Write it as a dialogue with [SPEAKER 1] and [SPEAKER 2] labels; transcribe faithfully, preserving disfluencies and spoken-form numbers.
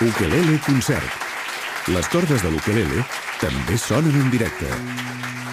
[SPEAKER 1] Ukelele Concert. Les cordes de l'ukelele també sonen en directe.